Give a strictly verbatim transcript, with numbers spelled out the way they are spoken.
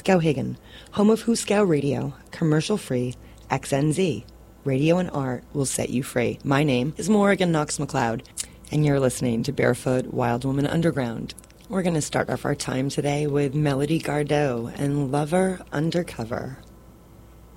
Skowhegan, home of Huskow Radio, commercial-free, X N Z. Radio and art will set you free. My name is Morrigan Knox McLeod, and you're listening to Barefoot Wild Woman Underground. We're going to start off our time today with Melody Gardot and Lover Undercover.